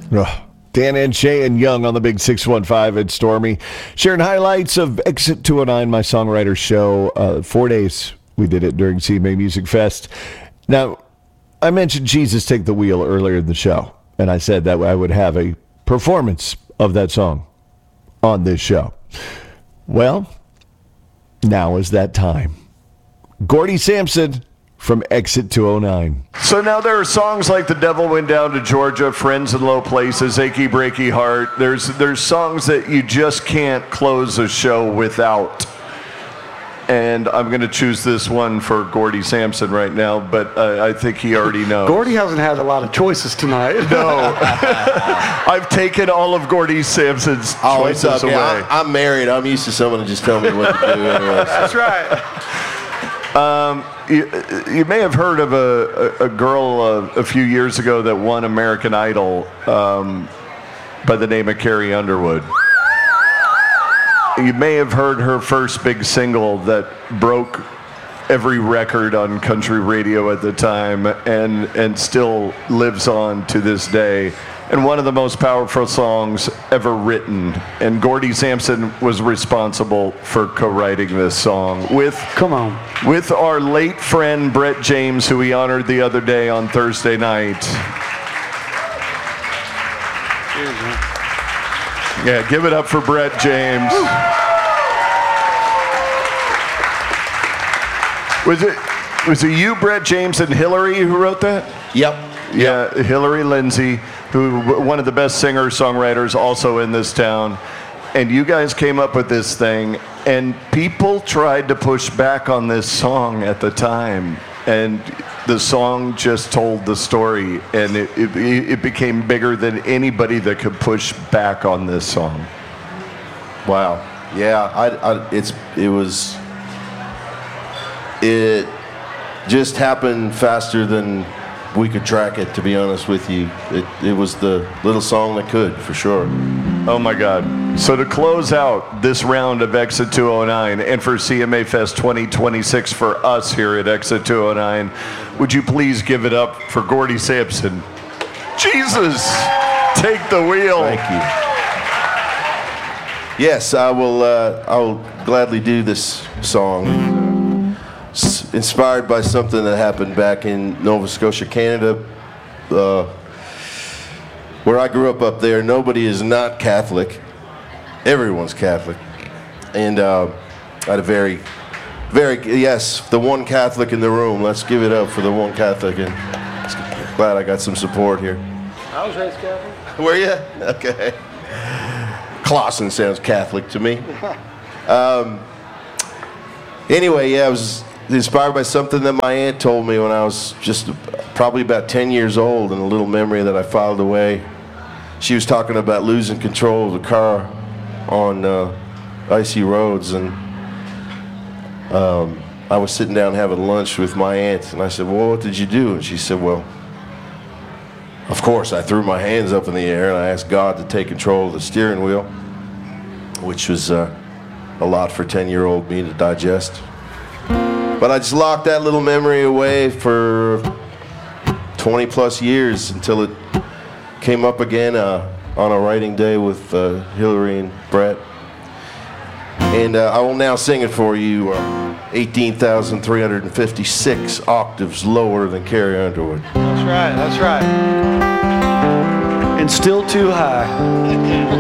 Ugh. Dan and Shay and Young on the Big 615 at Stormy. Sharing highlights of Exit 209, my songwriter show. 4 days we did it during CMA Music Fest. Now, I mentioned Jesus Take the Wheel earlier in the show, and I said that I would have a performance of that song on this show. Well, now is that time. Gordy Sampson from Exit 209. So now there are songs like The Devil Went Down to Georgia, Friends in Low Places, Achy Breaky Heart. There's songs that you just can't close a show without. And I'm going to choose this one for Gordy Sampson right now, but I think he already knows. Gordy hasn't had a lot of choices tonight. No. I've taken all of Gordy Sampson's choices away. I'm married. I'm used to someone to just tell me what to do anyway. That's right. You may have heard of a girl a few years ago that won American Idol by the name of Carrie Underwood. You may have heard her first big single that broke every record on country radio at the time and still lives on to this day. And one of the most powerful songs ever written. And Gordy Sampson was responsible for co-writing this song with our late friend Brett James, who we honored the other day on Thursday night. Yeah, give it up for Brett James. Was it you, Brett James, and Hillary who wrote that? Yep. Yeah, Hillary Lindsay, who one of the best singer-songwriters also in this town. And you guys came up with this thing, and people tried to push back on this song at the time. And the song just told the story, and it became bigger than anybody that could push back on this song. Wow. Yeah, it just happened faster than we could track it, to be honest with you. It was the little song that could, for sure. Oh my God. So to close out this round of Exit 209 and for CMA Fest 2026 for us here at Exit 209, would you please give it up for Gordy Sampson? Jesus, take the wheel. Thank you. Yes, I'll gladly do this song. It's inspired by something that happened back in Nova Scotia, Canada, where I grew up there. Nobody is not Catholic. Everyone's Catholic. And I had a very, yes, the one Catholic in the room. Let's give it up for the one Catholic. And glad I got some support here. I was raised Catholic. Were you? Okay. Clausen sounds Catholic to me. Anyway, yeah, I was inspired by something that my aunt told me when I was just probably about 10 years old, and a little memory that I filed away. She was talking about losing control of the car on icy roads, and I was sitting down having lunch with my aunt, and I said, well, what did you do? And she said, well, of course, I threw my hands up in the air and I asked God to take control of the steering wheel, which was a lot for 10-year-old me to digest. But I just locked that little memory away for 20 plus years until it came up again on a writing day with Hillary and Brett. And I will now sing it for you, 18,356 octaves lower than Carrie Underwood. That's right. And still too high.